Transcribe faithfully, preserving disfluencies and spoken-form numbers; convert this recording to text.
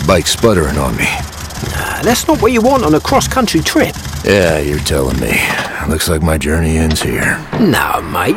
bike's sputtering on me. Nah, that's not what you want on a cross-country trip. Yeah, you're telling me. Looks like my journey ends here. Nah, mate.